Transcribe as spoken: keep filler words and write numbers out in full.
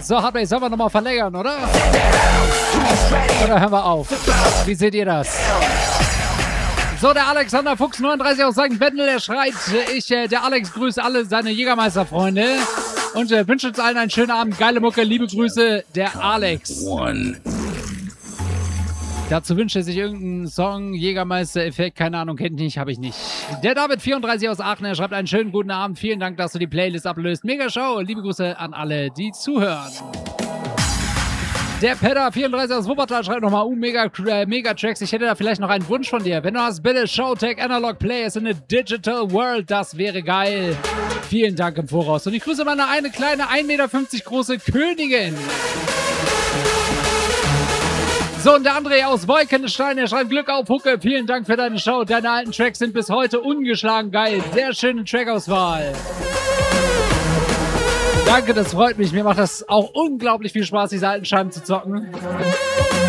So, Hardway, sollen wir nochmal verlängern, oder? Oder hören wir auf? Wie seht ihr das? So, der Alexander Fuchs neununddreißig aus Sankt Wendel, der schreit, ich, äh, der Alex grüßt alle seine Jägermeister-Freunde und äh, wünscht uns allen einen schönen Abend. Geile Mucke, liebe Grüße, der Alex. One. Dazu wünscht er sich irgendeinen Song, Jägermeister-Effekt, keine Ahnung, kennt ich nicht, habe ich nicht. Der David vierunddreißig aus Aachen, er schreibt einen schönen guten Abend. Vielen Dank, dass du die Playlist ablöst. Mega Show, liebe Grüße an alle, die zuhören. Der Pedder vierunddreißig aus Wuppertal schreibt nochmal, uh, mega, äh, mega Tracks. Ich hätte da vielleicht noch einen Wunsch von dir. Wenn du hast, bitte Showtech Analog Players in a Digital World. Das wäre geil. Vielen Dank im Voraus. Und ich grüße meine eine kleine ein Meter fünfzig große Königin. So, und der André aus Wolkenstein, der schreibt Glück auf, Hucke. Vielen Dank für deine Show. Deine alten Tracks sind bis heute ungeschlagen geil. Sehr schöne Trackauswahl. Danke, das freut mich. Mir macht das auch unglaublich viel Spaß, diese alten Scheiben zu zocken.